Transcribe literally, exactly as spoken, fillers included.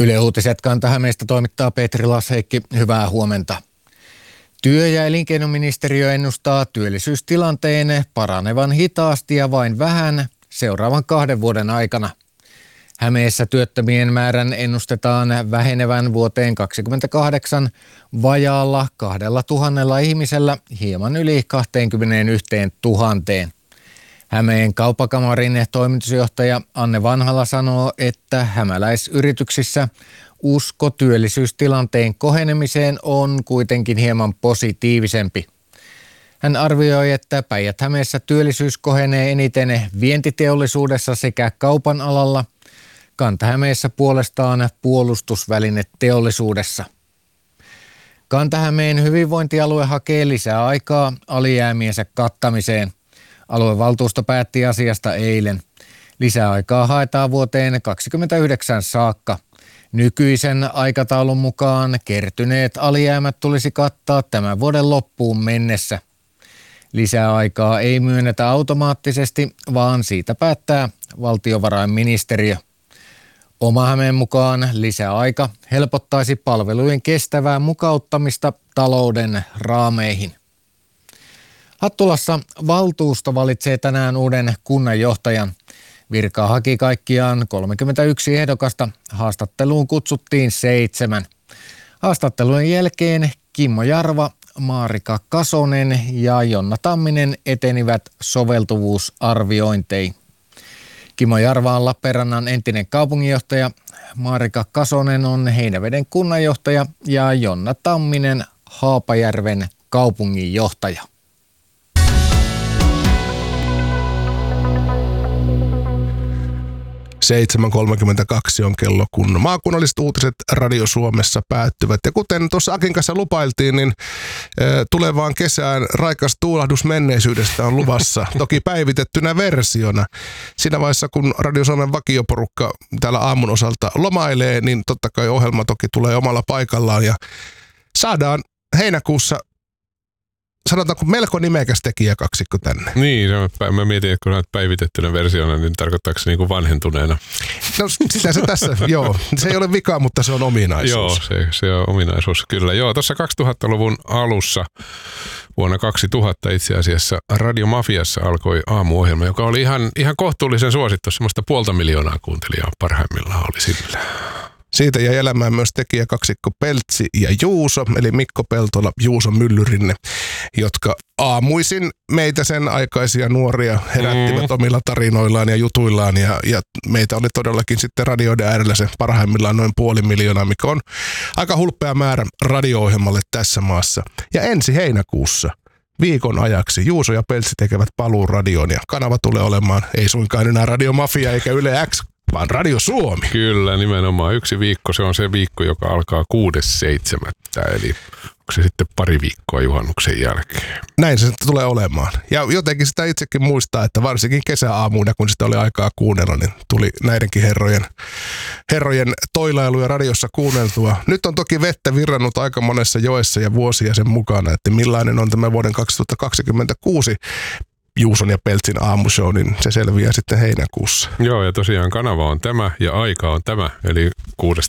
Yle Uutiset Kanta-Hämeestä toimittaa Petri Lasheikki. Hyvää huomenta. Työ- ja elinkeinoministeriö ennustaa työllisyystilanteen paranevan hitaasti ja vain vähän seuraavan kahden vuoden aikana. Hämeessä työttömien määrän ennustetaan vähenevän vuoteen kaksikymmentäkahdeksan vajaalla kahdella tuhannella ihmisellä hieman yli kaksikymmentäyksi tuhanteen. Hämeen kauppakamarin toimitusjohtaja Anne Vanhala sanoo, että hämäläisyrityksissä usko työllisyystilanteen kohenemiseen on kuitenkin hieman positiivisempi. Hän arvioi, että Päijät-Hämeessä työllisyys kohenee eniten vientiteollisuudessa sekä kaupan alalla, Kanta-Hämeessä puolestaan puolustusvälineteollisuudessa. Kanta-Hämeen hyvinvointialue hakee lisää aikaa alijäämiensä kattamiseen. Aluevaltuusto päätti asiasta eilen. Lisäaikaa haetaan vuoteen kaksikymmentäyhdeksän saakka. Nykyisen aikataulun mukaan kertyneet alijäämät tulisi kattaa tämän vuoden loppuun mennessä. Lisäaikaa ei myönnetä automaattisesti, vaan siitä päättää valtiovarainministeriö. Oma-Hämeen mukaan lisäaika helpottaisi palvelujen kestävää mukauttamista talouden raameihin. Hattulassa valtuusto valitsee tänään uuden kunnanjohtajan. Virkaa haki kaikkiaan kolmekymmentäyksi ehdokasta. Haastatteluun kutsuttiin seitsemän. Haastattelujen jälkeen Kimmo Jarva, Maarika Kasonen ja Jonna Tamminen etenivät soveltuvuusarviointeihin. Kimmo Jarva on Lappeenrannan entinen kaupunginjohtaja, Maarika Kasonen on Heinäveden kunnanjohtaja ja Jonna Tamminen Haapajärven kaupunginjohtaja. seitsemän kolmekymmentäkaksi on kello, kun maakunnalliset uutiset Radio Suomessa päättyvät. Ja kuten tuossa Akin kanssa lupailtiin, niin e, tulevaan kesään raikas tuulahdus menneisyydestä on luvassa, toki päivitettynä versiona. Siinä vaiheessa, kun Radio Suomen vakioporukka täällä aamun osalta lomailee, niin totta kai ohjelma toki tulee omalla paikallaan ja saadaan heinäkuussa, sanotaanko melko nimekäs tekijäkaksikko tänne. Niin, mä mietin, että kun olet päivitettynä versiona, niin tarkoittaako se niin kuin vanhentuneena? No sitä se tässä, joo. Se ei ole vika, mutta se on ominaisuus. Joo, se, se on ominaisuus, kyllä. Joo, tuossa kaksituhattaluvun alussa, vuonna kaksituhatta itse asiassa, Radio Mafiassa alkoi aamuohjelma, joka oli ihan, ihan kohtuullisen suosittu. Semmoista puolta miljoonaa kuuntelijaa parhaimmillaan oli sillä. Siitä jäi elämään myös tekijäkaksikko Peltsi ja Juuso, eli Mikko Peltola, Juuso Myllyrinne, jotka aamuisin meitä sen aikaisia nuoria herättivät mm. omilla tarinoillaan ja jutuillaan. Ja, ja meitä oli todellakin sitten radioiden äärellä se parhaimmillaan noin puoli miljoonaa, mikä on aika hulppea määrä radio-ohjelmalle tässä maassa. Ja ensi heinäkuussa viikon ajaksi Juuso ja Peltsi tekevät paluun radioon ja kanava tulee olemaan ei suinkaan enää Radio Mafia eikä Yle X, vaan Radio Suomi. Kyllä, nimenomaan. Yksi viikko, se on se viikko, joka alkaa kuudes seitsemättä, eli onko se sitten pari viikkoa juhannuksen jälkeen. Näin se tulee olemaan. Ja jotenkin sitä itsekin muistaa, että varsinkin kesäaamuina, kun sitä oli aikaa kuunnella, niin tuli näidenkin herrojen, herrojen toilailuja radiossa kuunneltua. Nyt on toki vettä virrannut aika monessa joessa ja vuosia sen mukana, että millainen on tämä vuoden kaksituhattakaksikymmentäkuusi Juuson ja Peltsin aamushow, niin se selviää sitten heinäkuussa. Joo, ja tosiaan kanava on tämä ja aika on tämä, eli kuudes